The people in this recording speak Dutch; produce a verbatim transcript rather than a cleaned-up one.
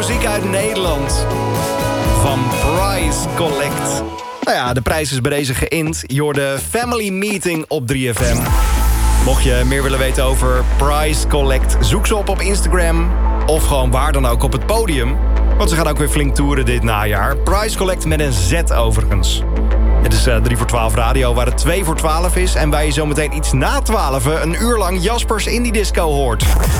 muziek uit Nederland. Van Price Collect. Nou ja, de prijs is bij deze geïnd. Je hoort de Family Meeting op drie F M. Mocht je meer willen weten over Price Collect, zoek ze op op Instagram. Of gewoon waar dan ook op het podium. Want ze gaan ook weer flink toeren dit najaar. Price Collect met een Z overigens. Het is uh, drie voor twaalf radio, waar het twee voor twaalf is. En waar je zometeen iets na twaalf een uur lang Jaspers Indie Disco hoort.